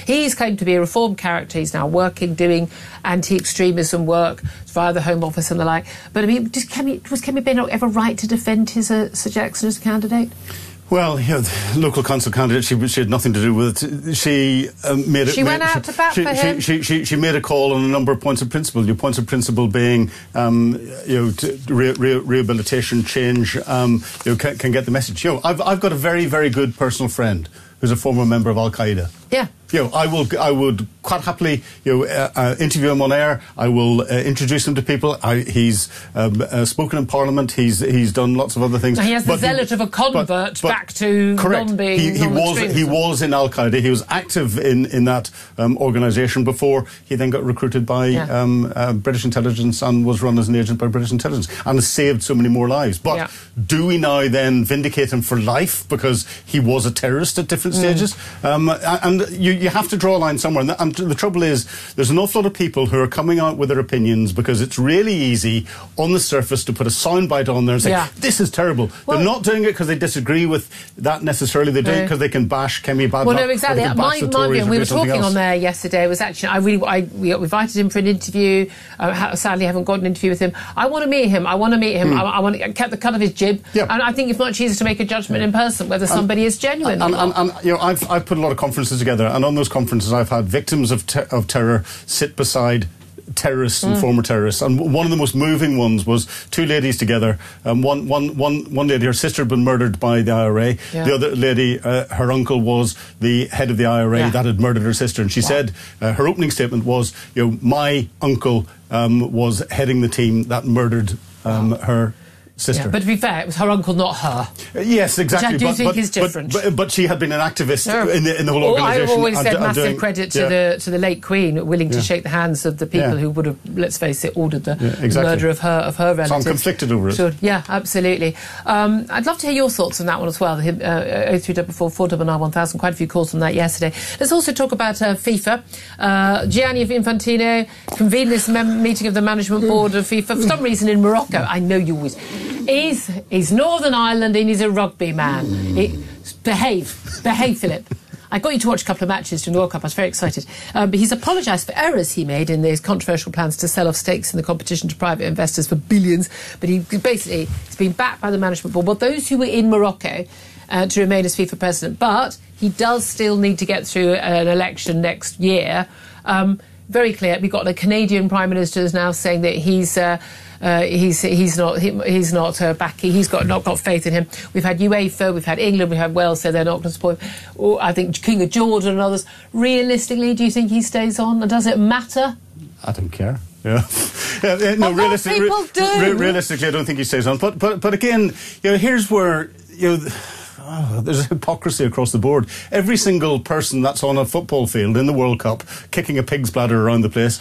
He's claimed to be a reformed character. He's now doing anti-extremism work via the Home Office and the like. But I mean, was Kemi Badenoch ever right to defend his Sir Jackson as a candidate? Well, the local council candidate, she had nothing to do with it. She went out to bat for him. She made a call on a number of points of principle. Your points of principle being, rehabilitation, change. Can get the message. I've got a very, very good personal friend who's a former member of Al Qaeda. Yeah. I would quite happily, interview him on air. I will introduce him to people. He's spoken in Parliament. He's done lots of other things. Now he has the zealot of a convert back to non-being. He was in Al Qaeda. He was active in that organisation before he then got recruited by British intelligence and was run as an agent by British intelligence and has saved so many more lives. But do we now then vindicate him for life because he was a terrorist at different stages? And you have to draw a line somewhere. And the trouble is, there's an awful lot of people who are coming out with their opinions because it's really easy on the surface to put a soundbite on there and say, this is terrible. Well, they're not doing it because they disagree with that necessarily. They're doing it because they can bash Kemi Badenoch. Well, no, exactly. My view, we were talking on there yesterday, was actually, we invited him for an interview. Sadly, haven't got an interview with him. I want to meet him. I want to kept the cut of his jib. Yeah. And I think it's much easier to make a judgment in person whether somebody is genuine. I've put a lot of conferences together, and on those conferences I've had victims of terror sit beside terrorists and former terrorists, and one of the most moving ones was two ladies together. One lady, her sister had been murdered by the IRA. The other lady, her uncle was the head of the IRA that had murdered her sister, and she said her opening statement was, my uncle was heading the team that murdered her sister. Yeah, but to be fair, it was her uncle, not her. Yes, exactly. Which I do think is different. But she had been an activist in the whole organisation. I've always said massive credit to the late Queen, willing to shake the hands of the people who would have, let's face it, ordered the murder of her relatives. So I'm conflicted over it. Sure. Yeah, absolutely. I'd love to hear your thoughts on that one as well. 0344 499 1000. Quite a few calls on that yesterday. Let's also talk about FIFA. Gianni Infantino convened this meeting of the management board of FIFA for some reason in Morocco. I know you always. He's Northern Ireland and he's a rugby man. Behave, Philip. I got you to watch a couple of matches during the World Cup. I was very excited. But he's apologised for errors he made in his controversial plans to sell off stakes in the competition to private investors for billions. But he's been backed by the management board. Well, those who were in Morocco to remain as FIFA president. But he does still need to get through an election next year. Very clear. We've got the Canadian Prime Minister is now saying that he's not backing. He's not got faith in him. We've had UEFA, we've had England, we've had Wales say they're not going to support him. I think King of Jordan and others. Realistically, do you think he stays on? And does it matter? I don't care. No, realistically, I don't think he stays on. But again, here's where there's hypocrisy across the board. Every single person that's on a football field in the World Cup, kicking a pig's bladder around the place,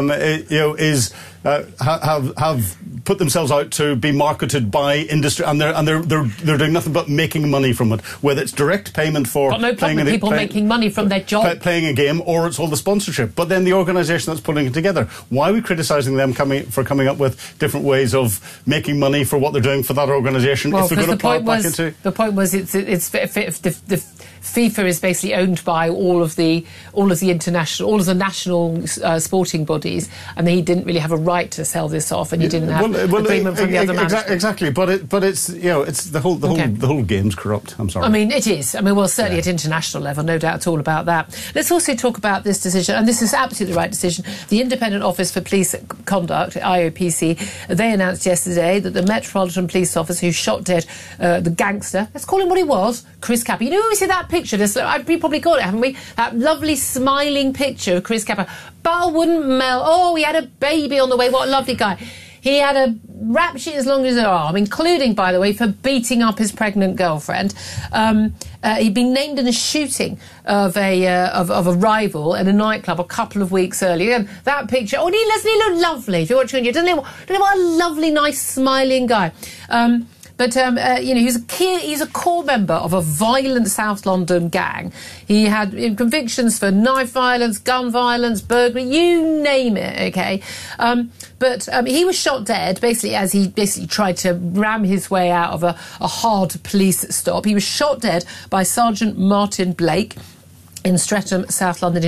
have put themselves out to be marketed by industry, and they're doing nothing but making money from it. Whether it's direct payment for got no problem with people making money from their job, playing a game, or it's all the sponsorship. But then the organisation that's putting it together, why are we criticising them for coming up with different ways of making money for what they're doing for that organisation? Well, if they're going to plow it back into the point was the FIFA is basically owned by all of the national sporting bodies, and he didn't really have a right to sell this off, and he didn't have agreement from the other management. Exactly, but it's it's the whole game's corrupt. I'm sorry. I mean, it is. I mean, well, certainly at international level, no doubt at all about that. Let's also talk about this decision, and this is absolutely the right decision. The Independent Office for Police Conduct, IOPC, they announced yesterday that the Metropolitan Police officer who shot dead the gangster, let's call him what he was, Chris Kappa. You know, we see that picture. We probably got it, haven't we? That lovely smiling picture of Chris Kappa. But wouldn't melt. Oh, he had a baby on the way. What a lovely guy. He had a rap sheet as long as his arm, including, by the way, for beating up his pregnant girlfriend. He'd been named in a shooting of a rival in a nightclub a couple of weeks earlier. And that picture, doesn't he look lovely? If you're watching it, doesn't he what a lovely, nice, smiling guy. But he's a core member of a violent South London gang. He had convictions for knife violence, gun violence, burglary, you name it, okay? But he was shot dead, basically, as he tried to ram his way out of a hard police stop. He was shot dead by Sergeant Martin Blake in Streatham, South London.